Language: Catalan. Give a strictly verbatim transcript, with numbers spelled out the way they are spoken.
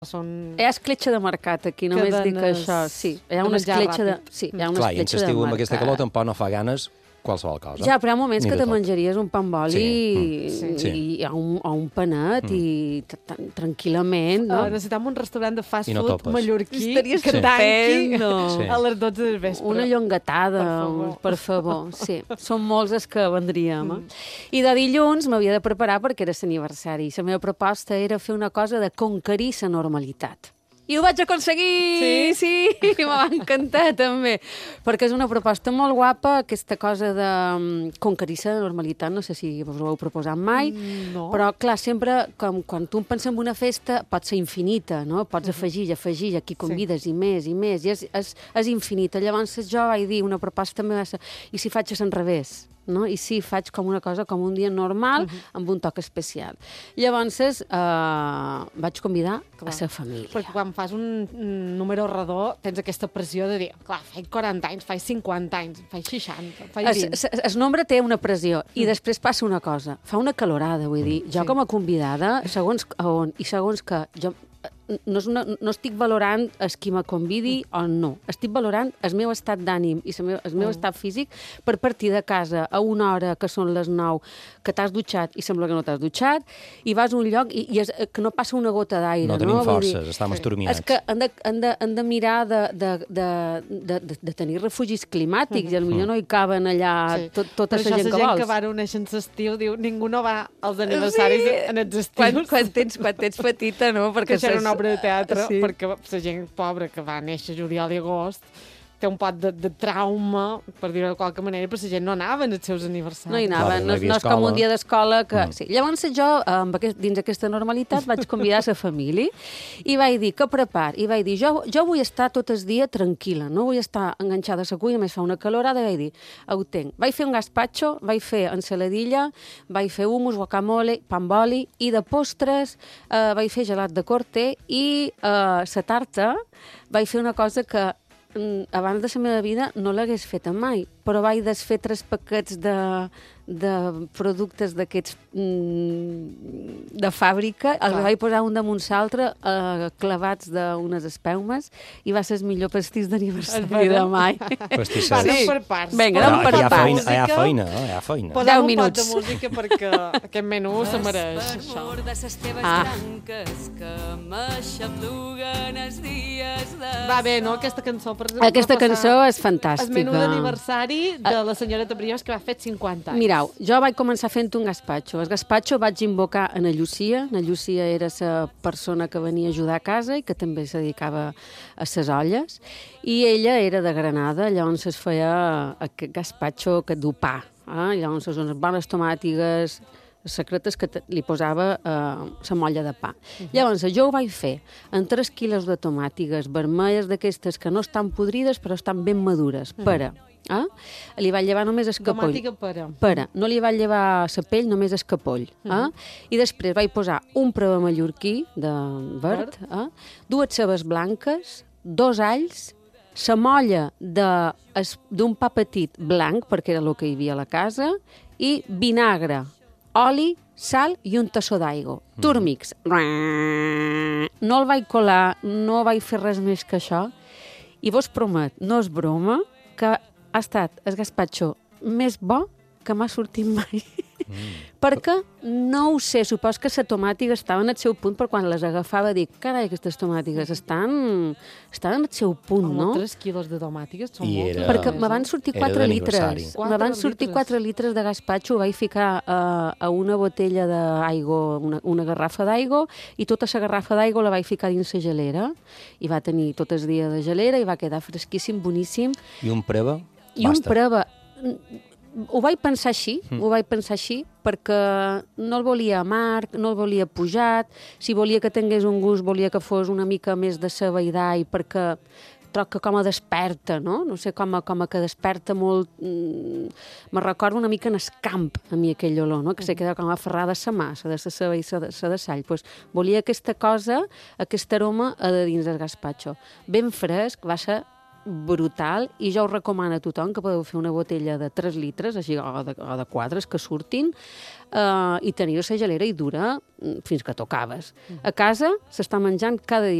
Són... Hi ha escletxa de mercat aquí, només dic això. Sí, hi ha una escletxa de... Sí, hi ha una Clar, i en escletxa de l'estiu amb mercat. aquesta calor tampoc no fa ganes qualsevol cosa. Ja, però hi ha moments Ni que de te tot. menjaries un pa amb oli Sí. i, Sí. i, o, un, o un panet Mm. i t- t- tranquil·lament, no? Uh, necessitem un restaurant de fast I no food topes. mallorquí Estaries que sí. tanqui estupendo. Sí. a les dotze del vespre. Una llongatada, Per favor. per favor. Sí, són molts els que vendríem. Eh? I de dilluns m'havia de preparar perquè era l'aniversari. La meva proposta era fer una cosa de conquerir la normalitat. I ho vaig aconseguir! Sí? Sí, m'ha encantat, també. Perquè és una proposta molt guapa, aquesta cosa de um, conquerir la normalitat. No sé si us ho heu proposat mai, Mm, no. però, clar, sempre, com, quan tu penses en una festa, pot ser infinita, no? Pots afegir i afegir, aquí convides i més i més, i és, és, és infinita. Llavors jo vaig dir, una proposta meva, i si faig a l'enrevés? No? I si faig com una cosa, com un dia normal, uh -huh. amb un toc especial. Llavors, eh, vaig convidar clar. a la família. Perquè quan fas un, un número redó tens aquesta pressió de dir, clar, faig quaranta anys, faig cinquanta anys, faig seixanta, faig vint. El nombre té una pressió i després passa una cosa, fa una calorada, vull dir, jo Sí. com a convidada, segons a on i segons que jo no, és una, no estic valorant el qui me convidi o no. Estic valorant el meu estat d'ànim i el meu, el meu Mm. estat físic per partir de casa a una hora que són les nou, que t'has dutxat i sembla que no t'has dutxat, i vas a un lloc i, i és, que no passa una gota d'aire. No tenim no? Vull forces, dir, estem Sí. estorminats. és que han de, han de, han de mirar de, de, de, de, de, de tenir refugis climàtics, i potser no hi caben allà Sí. tot, tota Per la això gent que la gent vols. que va uneixer en l'estiu diu ningú no va als aniversaris Sí. en els estius. Quan, quan, tens, quan tens petita, no? Perquè això era ses- una obra de teatre, Sí. perquè la gent pobra que va néixer juliol i agost té un pot de, de trauma, per dir-ho de qualque manera, però la gent no anava als seus aniversaris. No hi anava, Clar, no, no hi no havia és com escola. un dia d'escola que... Mm. Sí. Llavors jo, amb aquest, dins aquesta normalitat, vaig convidar la família i vaig dir, que prepar? I vaig dir, jo, jo vull estar tot el dia tranquil·la, no vull estar enganxada a la cuina, més fa una calorada, i vaig dir, ho tenc. Vaig fer un gazpacho, vaig fer ensaladilla, vaig fer hummus, guacamole, pa amb oli, i de postres eh, vaig fer gelat de corte i eh, la tarta vaig fer una cosa que mm, abans de la meva vida no l'hagués feta mai, però vaig desfer tres paquets de, de productes d'aquests mm, de fàbrica, els Clar. vaig posar un damunt l'altre eh, clavats d'unes espelmes i va ser el millor pastís d'aniversari És de veritat. mai. Pastisser. Va, anem Sí. per parts. Vinga, Posem anem per un hi ha pot de feina, hi ha música. feina, no? Hi ha feina. Posem Deu un pot minuts. de música perquè aquest menú se mereix això. de ses teves Ah. branques que m'aixapluguen els dies de Va bé, no? Aquesta cançó per Aquesta per cançó passar és fantàstica. el menú d'aniversari de la senyora Tabriós que va fer cinquanta anys. Mirau, jo vaig començar fent un gazpacho. El gazpacho vaig invocar a na Llucia. Na Llucia era la persona que venia a ajudar a casa i que també se dedicava a ses olles. I ella era de Granada, llavors es feia aquest gazpacho aquest d'upà. Eh? Llavors unes bones tomàtigues secretes que te- li posava eh, la molla de pa. Uh -huh. Llavors, jo ho vaig fer en tres quilos de tomàtigues vermelles d'aquestes que no estan podrides però estan ben madures. Uh -huh. Pera. Eh? Li vaig llevar només el capoll. Tomàtica pera. Pera. No li vaig llevar la pell, només el capoll. Eh? I després vaig posar un preve mallorquí de verd, eh? dues cebes blanques, dos alls, la molla de es- d'un pa petit blanc, perquè era el que hi havia a la casa, i vinagre, oli, sal i un tassó d'aigua. Mm. Turmix. No el vaig colar, no vaig fer res més que això. I vos promet, no és broma, que ha estat el gazpacho més bo que m'ha sortit mai. Mm. Perquè, no ho sé, supos que la tomàtiga estava en el seu punt, però quan les agafava dic, carai, aquestes tomàtigues estan, estan en el seu punt, Home, no? tres quilos de tomàtiques són I moltes. era- Perquè me van sortir Era quatre d'aniversari. litres. Quatre Me van sortir litres. quatre litres de gazpacho, ho vaig ficar uh, a una botella d'aigua, una, una garrafa d'aigua, i tota la garrafa d'aigua la vaig ficar dins la gelera, i va tenir tot el dia de gelera, i va quedar fresquíssim, boníssim. I un preva, I un basta. preva... Ho vaig pensar així, mm. ho vaig pensar així, perquè no el volia amarg, no el volia pujat, si volia que tingués un gust, volia que fos una mica més de ceba i d'all, perquè troc que com a desperta, no? No sé, com a, com a que desperta molt... Mm, me recorda una mica en el camp, a mi, aquell olor, no? Que se queda com aferrada a sa mà, sa de sa ceba i sa de, sa de sall. Pues, volia aquesta cosa, aquest aroma a de dins del gazpacho. Ben fresc, va ser brutal, i jo us recomano a tothom que podeu fer una botella de tres litres, així, o de, o de quatre, que surtin, eh, i tenir la gelera i dura fins que tocaves. A casa s'està menjant cada dia